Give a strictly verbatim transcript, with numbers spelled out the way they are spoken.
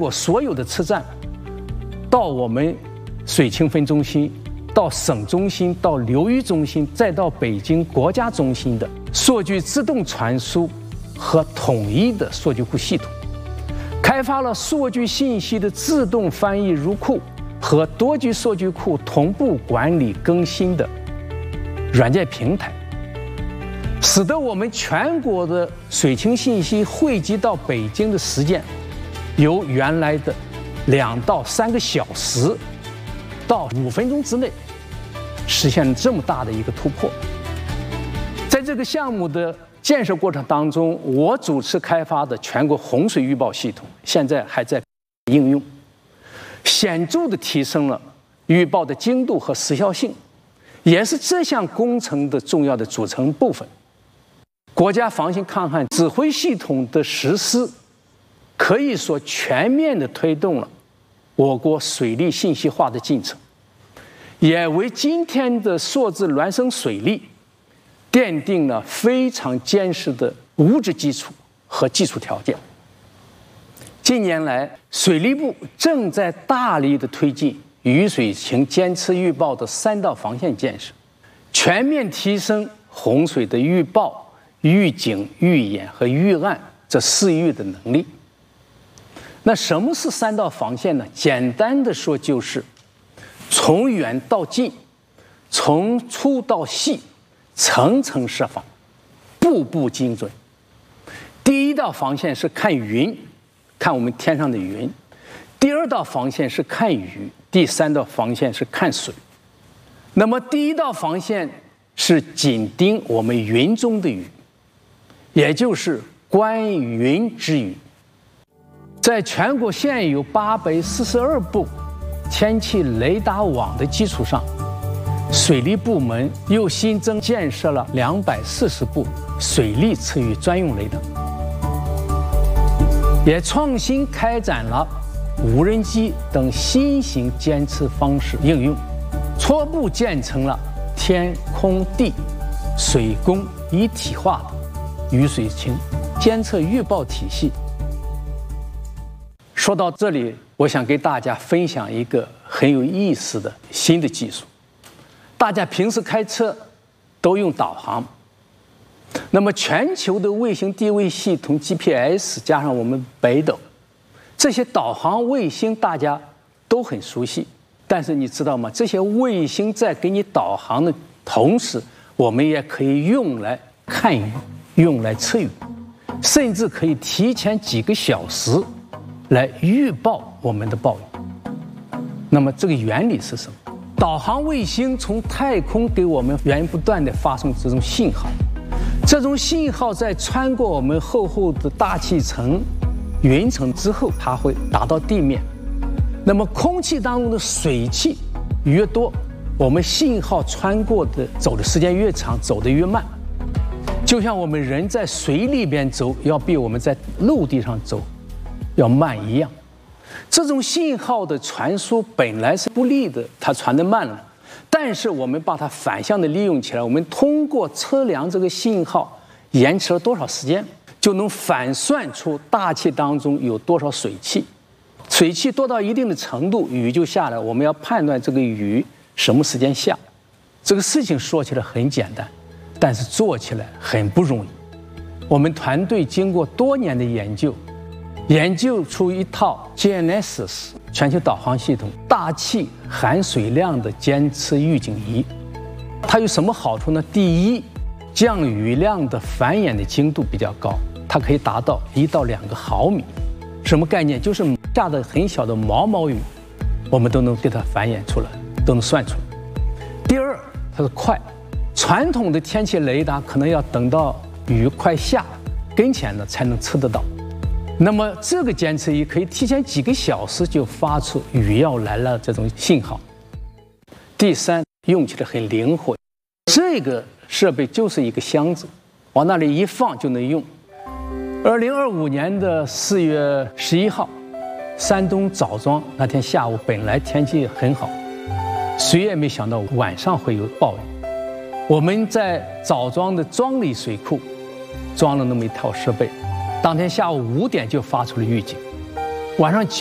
国所有的车站，到我们水清分中心，到省中心，到流域中心，再到北京国家中心的数据自动传输和统一的数据库系统，开发了数据信息的自动翻译入库和多级数据库同步管理更新的软件平台，使得我们全国的水情信息汇集到北京的时间，由原来的两到三个小时到五分钟之内，实现了这么大的一个突破。在这个项目的建设过程当中，我主持开发的全国洪水预报系统现在还在应用，显著地提升了预报的精度和时效性，也是这项工程的重要的组成部分。国家防汛抗旱指挥系统的实施，可以说全面地推动了我国水利信息化的进程，也为今天的数字孪生水利奠定了非常坚实的物质基础和技术条件。近年来，水利部正在大力地推进雨水情监测预报的三道防线建设，全面提升洪水的预报、预警、预演和预案这四预的能力。那什么是三道防线呢？简单的说，就是从远到近，从粗到细，层层设防，步步精准。第一道防线是看云，看我们天上的云；第二道防线是看雨；第三道防线是看水。那么第一道防线是紧盯我们云中的雨，也就是观云知雨。在全国现有八百四十二部天气雷达网的基础上，水利部门又新增建设了两百四十部水利测预专用雷达，也创新开展了无人机等新型监测方式应用，初步建成了天空地水工一体化的雨水情监测预报体系。说到这里，我想给大家分享一个很有意思的新的技术。大家平时开车都用导航，那么全球的卫星定位系统 G P S 加上我们北斗，这些导航卫星大家都很熟悉。但是你知道吗？这些卫星在给你导航的同时，我们也可以用来看雨，用来测雨，甚至可以提前几个小时来预报我们的暴雨。那么这个原理是什么？导航卫星从太空给我们源源不断地发送这种信号，这种信号在穿过我们厚厚的大气层、云层之后，它会达到地面。那么空气当中的水汽越多，我们信号穿过的走的时间越长，走得越慢。就像我们人在水里边走，要比我们在陆地上走要慢一样。这种信号的传输本来是不利的，它传得慢了，但是我们把它反向的利用起来，我们通过测量这个信号延迟了多少时间，就能反算出大气当中有多少水汽。水汽多到一定的程度，雨就下来，我们要判断这个雨什么时间下。这个事情说起来很简单，但是做起来很不容易。我们团队经过多年的研究，研究出一套 G N S S 全球导航系统大气含水量的监测预警仪。它有什么好处呢？第一，降雨量的繁衍的精度比较高，它可以达到一到两个毫米。什么概念？就是下的很小的毛毛雨，我们都能给它繁衍出来，都能算出来。第二，它是快，传统的天气雷达可能要等到雨快下跟前了才能测得到。那么这个监测仪可以提前几个小时就发出雨要来了这种信号。第三，用起来很灵活，这个设备就是一个箱子，往那里一放就能用。二零二五年的四月十一号，山东枣庄那天下午本来天气很好，谁也没想到晚上会有暴雨。我们在枣庄的庄里水库装了那么一套设备，当天下午五点就发出了预警，晚上九